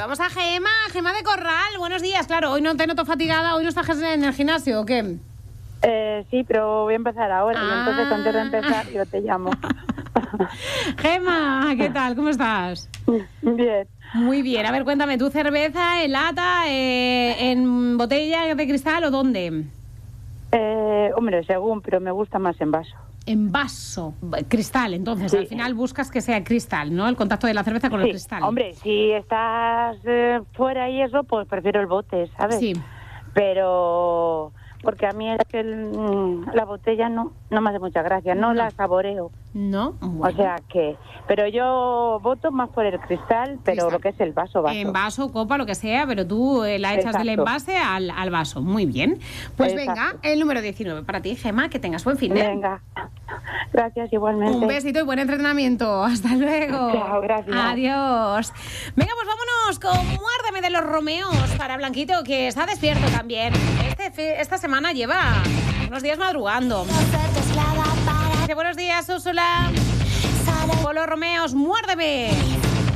Vamos a Gema de Corral. Buenos días, claro. Hoy no te noto fatigada, hoy no estás en el gimnasio, ¿o qué? Sí, pero voy a empezar ahora. Y entonces antes de empezar yo te llamo. Gema, ¿qué tal? ¿Cómo estás? Bien. Muy bien. A ver, cuéntame, ¿tu cerveza en lata, en botella de cristal o dónde? Hombre, según, pero me gusta más en vaso. En vaso, cristal, entonces, Sí. al final buscas que sea cristal, ¿no? El contacto de la cerveza con el cristal. Hombre, si estás fuera y eso, pues prefiero el bote, ¿sabes? Sí. Pero porque a mí es que la botella no me hace mucha gracia, no la saboreo. ¿No? Bueno. O sea que, pero yo voto más por el cristal, pero lo que es el vaso. En vaso, copa, lo que sea, pero tú la echas del envase al vaso. Muy bien. Pues venga, el número 19 para ti, Gema, que tengas buen fin de. Venga, gracias igualmente. Un besito y buen entrenamiento. Hasta luego. Chao, gracias. Adiós. Venga, pues vámonos con Muérdeme de los Romeos para Blanquito, que está despierto también. Esta semana lleva unos días madrugando. Dice, buenos días, Úrsula. Con los Romeos, muérdeme.